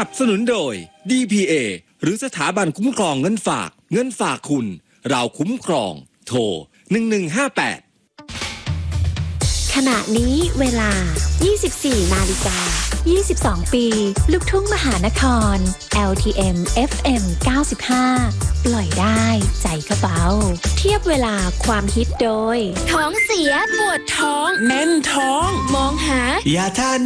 นับสนุนโดย DPA หรือสถาบันคุ้มครองเงินฝากคุณเราคุ้มครองโทร1158 ขณะนี้เวลา 24:22 ปีลูกทุ่งมหานคร LTM FM 95 ปล่อยได้ใจก็เบาเทียบเวลาความฮิตโดยท้องเสียปวดท้องแน่นท้องมองหายาทาน